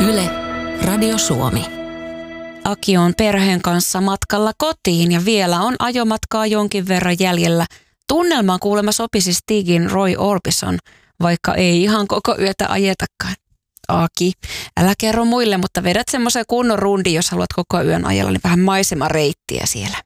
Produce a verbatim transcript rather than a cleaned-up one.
Yle, Radio Suomi. Aki on perheen kanssa matkalla kotiin ja vielä on ajomatkaa jonkin verran jäljellä. Tunnelmaan kuulemma sopisi Stigin Roy Orbison, vaikka ei ihan koko yötä ajetakaan. Aki, älä kerro muille, mutta vedät semmoisen kunnon rundin, jos haluat koko yön ajella, niin vähän maisemareittiä siellä.